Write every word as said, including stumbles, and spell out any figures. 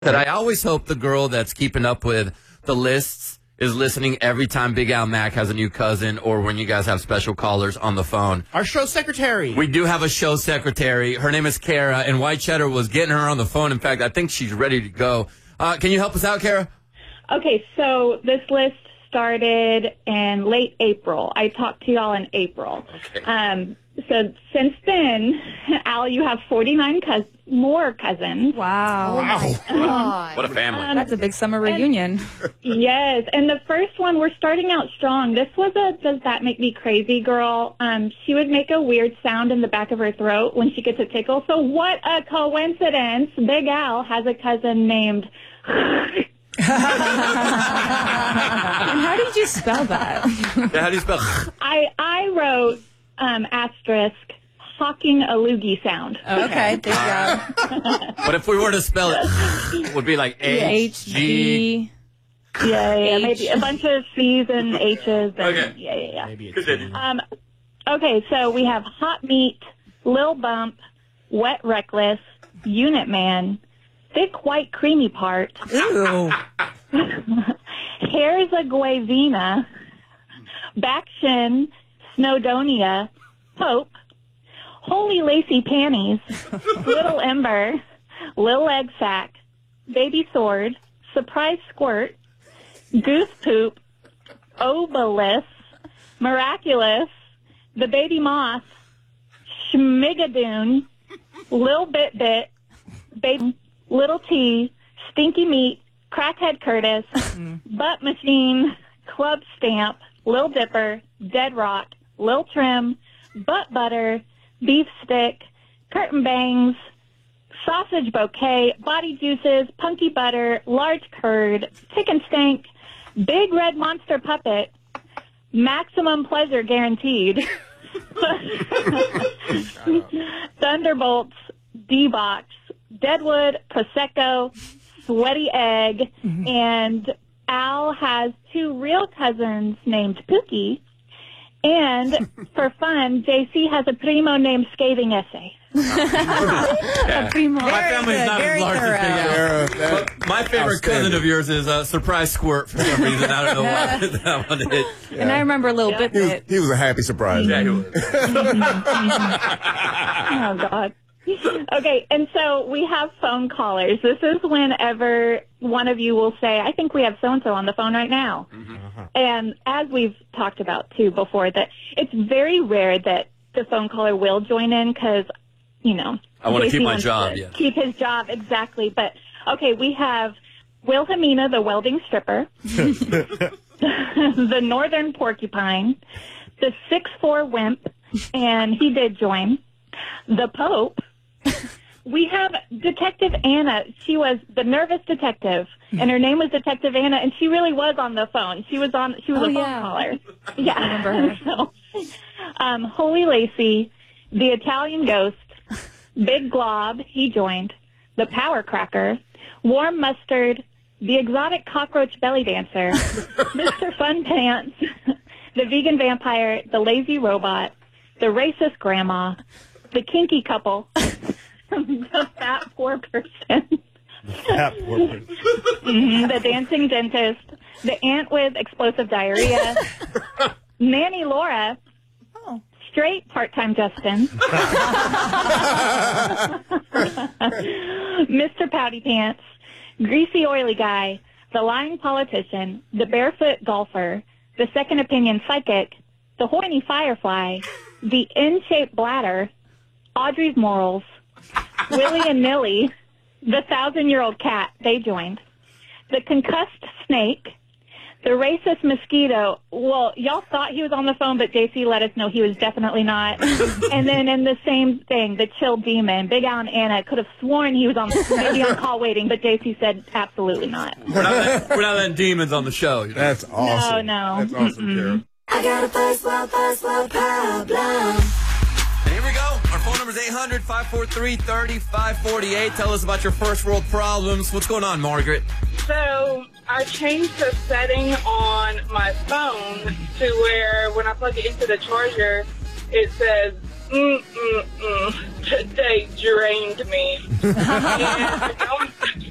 That I always hope the girl that's keeping up with the lists is listening every time Big Al Mac has a new cousin or when you guys have special callers on the phone. Our show secretary. We do have a show secretary. Her name is Kara, and White Cheddar was getting her on the phone. In fact, I think she's ready to go. Uh, can you help us out, Kara? Okay, so this list started in late April. I talked to y'all in April. Okay. Um, so since then, Al, you have forty-nine cous- more cousins. Wow. Wow. God. What a family. Um, That's a big summer reunion. Yes, and the first one, we're starting out strong. This was a Does That Make Me Crazy girl. Um, she would make a weird sound in the back of her throat when she gets a tickle. So what a coincidence. Big Al has a cousin named... And how did you spell that? Yeah, how do you spell? I, I wrote um, asterisk hawking a loogie sound. Okay, there you go. But if we were to spell it, it would be like H, H G. G. Yeah, yeah, H. maybe a bunch of C's and H's. And, Okay. Yeah, yeah, yeah. Maybe it's Continue. Um, okay, so we have Hot Meat, Lil Bump, Wet Reckless, Unit Man, Thick White Creamy Part, Ooh. Hair's a Guavina, Backshin, Snowdonia, Pope, Holy Lacy Panties, Little Ember, Lil Egg Sack, Baby Sword, Surprise Squirt, Goose Poop, Obelisk, Miraculous, The Baby Moth, Schmigadoon, Lil Bit Bit, Baby, Little T, Stinky Meat, Crackhead Curtis, Butt Machine, Club Stamp, Lil Dipper, Dead Rock, Lil Trim, Butt Butter, Beef Stick, Curtain Bangs, Sausage Bouquet, Body Juices, Punky Butter, Large Curd, Chicken Stank, Big Red Monster Puppet, Maximum Pleasure Guaranteed, Thunderbolts, D-Box, Deadwood, Prosecco, Sweaty Egg, Mm-hmm. and Al has two real cousins named Pookie. And for fun, J C has a primo named Scathing Essay. Yeah. Primo. My family's good, not as very large as Big Al. Kara, that- But my favorite cousin of yours is uh, Surprise Squirt for some reason. I don't know why that one hit. And I remember a little bit He was, bit. he was a happy surprise. Yeah, he was. Oh, God. Okay, and so we have phone callers. This is whenever one of you will say, I think we have so-and-so on the phone right now. Uh-huh. And as we've talked about, too, before, that it's very rare that the phone caller will join in because, you know. I want to J C keep my wants job, to yeah. Keep his job, exactly. But, okay, we have Wilhelmina, the welding stripper, the northern porcupine, the six foot four wimp, and he did join, the Pope. We have Detective Anna. She was the nervous detective, and her name was Detective Anna, and she really was on the phone. She was on. She was Oh, a phone yeah. caller. Yeah. I remember her. So, um, Holy Lacy, the Italian Ghost, Big Glob. He joined. The Power Cracker, Warm Mustard, the Exotic Cockroach Belly Dancer, Mister Fun Pants, the Vegan Vampire, the Lazy Robot, the Racist Grandma, the Kinky Couple, the Fat Poor Person, That poor person. mhm, the Dancing Dentist, the Ant with Explosive Diarrhea, Nanny Laura, Oh. Straight Part-Time Justin, Mister Pouty Pants, Greasy Oily Guy, the Lying Politician, the Barefoot Golfer, the Second Opinion Psychic, the Horny Firefly, the In-Shaped Bladder, Audrey's Morals, Willie and Nilly, the Thousand-Year-Old Cat, they joined, the Concussed Snake, the Racist Mosquito. Well, y'all thought he was on the phone, but J C let us know he was definitely not. And then in the same thing, the Chill Demon, Big Al and Anna could have sworn he was on maybe on call waiting, but J C said absolutely not. We're not, letting, we're not letting demons on the show. You know? That's awesome. no. That's awesome, Kara. I got a first world, first world problem. And here we go. Our phone number is eight hundred, five four three, three five four eight. Tell us about your first world problems. What's going on, Margaret? So I changed the setting on my phone to where when I plug it into the charger, it says, mm, mm, mm, today drained me. And I don't,